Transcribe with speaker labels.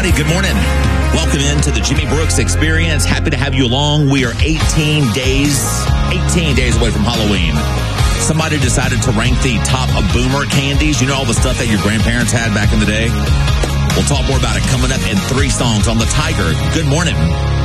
Speaker 1: everybody. Good morning. Welcome into the Jimmy Brooks Experience. Happy to have you along. We are 18 days away from Halloween. Somebody decided to rank the top of boomer candies. You know, all the stuff that your grandparents had back in the day? We'll talk more about it coming up in 3 songs on the Tiger. Good morning.